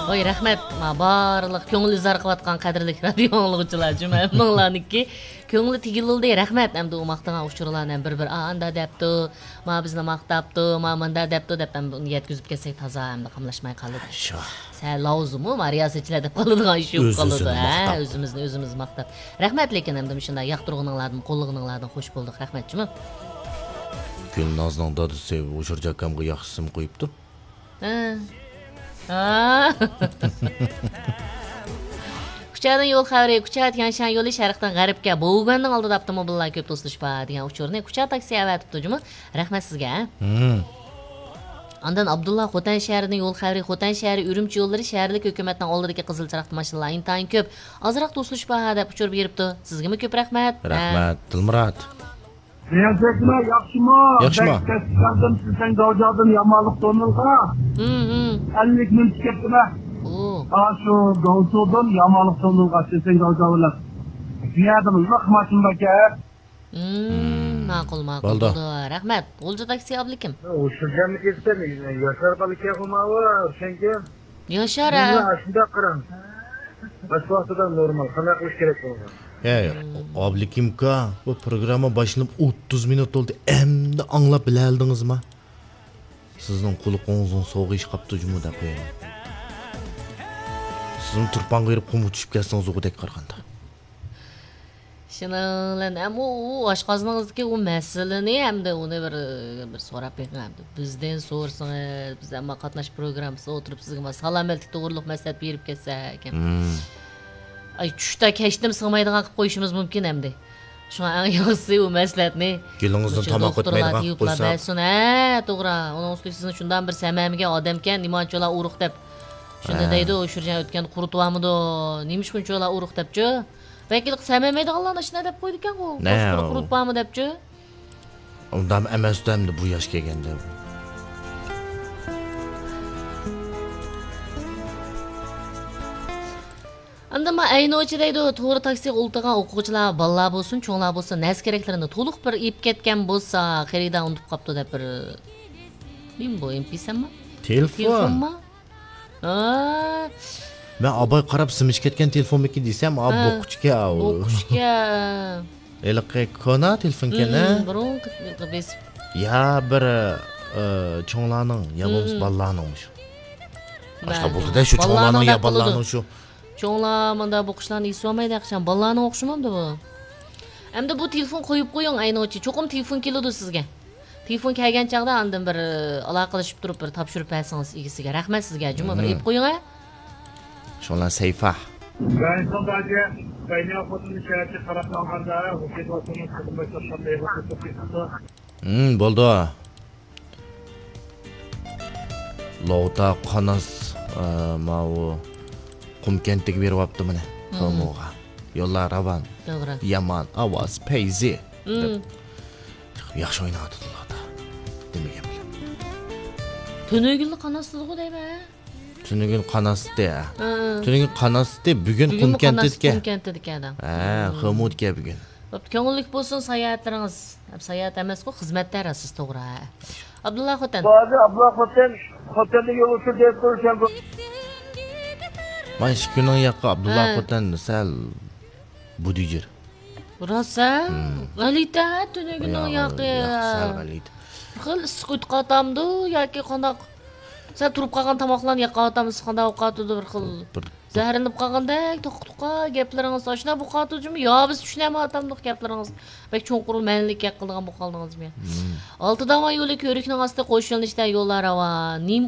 Oy rahmat, ma barliq ko'ngil izhor qilayotgan qadrli radio anglag'uchilar jumlalarniki ko'ngli tigildi rahmat. Hamda u maqtagan uchurlarni bir anda debdi, ma bizni maqtabdi, ma menda debdi deb ham uni yetkazib kelsak toza hamda qamlashmay qoldi. Shu. Sen lozimi mariyachilar deb qoladigan ish yo'q qoldi. Ha, o'zimiz maqtab. Rahmat lekin hamda shunday yoqtirganinglardan, qo'llig'inglardan xush bo'ldik. Rahmatchimi? Gulnozning dadasi o'shirjakamga yaxshisim qo'yibdi. Kuchadan yo'l xavri, Kuchat Yanshan yo'li sharqdan g'arbga bo'lganning oldida avtomobillar ko'p to'silishpa degan uchurni Kuchat taksi avatibdi-jimi? Rahmat sizga. Andan Abdullah Xotan shahrining yo'l xavri, Xotan shahri Urumchi yo'llari shaharlik hukumatning oldidagi qizil chiroqli mashinalar intayin ko'p. Ozroq to'silishpa deb uchurib beribdi. Sizga ko'p rahmat. Rahmat, Dilmurod. Niyazetler yakşıma. Yakşıma. Kaldım sizden doğacaktım yamanlık donulga. 50 min tüketime. Şu doğusuldum yamanlık donulga sizden doğacaklar. Dünyada mızlık maçındaki. Ma'qul. Bo'ldi. Rahmat. O'lja taksi ablikim. O'shirganni ketdim. Yashar qaliga qo'mavi, senga. Yashar. Shunda qaram. Bosh vaqtida normal qanday qilish kerak bo'lgan. Ablikimka bu programma başlanıp 30 minut oldu. Emde anlap biləldiniz mi? Sizin quluqunuzun soğuk iş qaptı cümü de qoyayım. Sizin turpan qıyırıp qumu düşüp kelsiniz oğu dek qarqanda. Şunlan, ama o aşqazınızdaki o meseleni hem de onu bir sorap bekin hem de bizden sorsanız, biz ama qatnaş programısı oturup sizge salametlik doğruluk mesele berip kelsek. Ay tushda kechdim sig'maydigan qilib qo'yishimiz mumkin hamda. Shu eng yaxshisi u maslahatni. Kelingizni tomoq o'tmaydigan qilib qo'ysak. Ha, to'g'ri. Uning ustiga sizning shundan bir samimiga odamkan, nimacholar urug' deb. Shunda deydi, o'shirjan o'tgan qurityapmidi, nima shunchalar urug' debchi. Vakil samimiydiganlarni shuna deb qo'ydi ekan u. Quritpami debchi. Undan emasdamdi bu yosh kelganda. Anda ma ayni o'chiraydi, to'g'ri taksiga o'ltirgan o'quvchilar, bolalar bo'lsin, cho'nglar bo'lsin, nas keraklarini to'liq bir ip ketgan bo'lsa, xaridan unutib qolibdi deb bir nima bu, MP3mi? Telefonmi? Men abay qarab simish ketgan telefonmiki desam, o'quvchiga. O'quvchiga. Eliqqa kona telefonkana. Biron qilib. Ya bir cho'nglarning, ya bo'lmasa bolalarning shu. Boshqa bo'ldi-da shu cho'nglarning ya bolalarning shu. Cho'nglar menda bu qishlarni esolmaydi, qachon bolalarni o'qishmamdi bu. Hamda bu telefon qo'yib qo'ying aynochi. Cho'qim telefon keladi sizga. Telefon kelgan chaqda andan bir aloqalashib turib bir topshirib bersangiz egasiga. Rahmat sizga. Juma bir ep qo'ying. Sho'lar sayfa. Ben sondaki kaynağı fotoğrafını şerefli taraflanmada bu situasyonun kırılması şartları yapıldı. Bo'ldi. Lota qanas mau Qumkentga beryapti mana. Qo'moqqa. Yo'llar ravon. To'g'ri. Yaman, ovoz, payzi. Yaxshi o'ynayaptilar. Demagan bilan. Tunugul qanasizku deymi? Tunugul qanasdi. Tunugul qanasdi bugun Qumkentga. Qumkentga adam. Qumutga bugun. Ko'ngillik bo'lsin sayohatlaringiz. Sayohat emas-ku, xizmatlarisiz to'g'ri. Abdullah Xotan. Abdullah Xotan, Xotanning yo'li shu deb turgan bu. Mana shu kunning yoqqa Abdullah Xotan sal budijir. Rosa? G'alita tunugining yoqqa. Sal g'alita. Xil issiq qatamdi yoki qandoq? Sen turib qolgan tomoqlarni yoqatamiz, qanday ovqatdi bir xil. Zahrinib qolgandek, to'q-to'qa gaplaringiz oshna bu qatujimi? Yo biz tushunamatamdik gaplaringiz. Bek cho'nqur ma'nilik qilgan bu qoldingizmi? 6 dama yo'li ko'rikning ostida qo'shilishda yo'llar va